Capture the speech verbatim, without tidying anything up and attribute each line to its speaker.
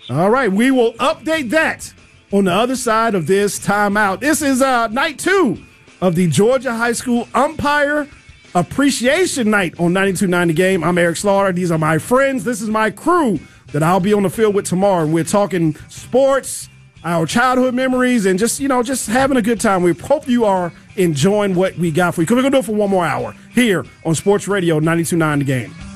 Speaker 1: All right, we will update that on the other side of this timeout. This is uh, night two of the Georgia High School Umpire Appreciation Night on ninety-two point nine The Game. I'm Eric Slaughter. These are my friends. This is my crew that I'll be on the field with tomorrow. We're talking sports, our childhood memories, and just, you know, just having a good time. We hope you are enjoying what we got for you. Because we're going to do it for one more hour here on Sports Radio ninety-two point nine The Game.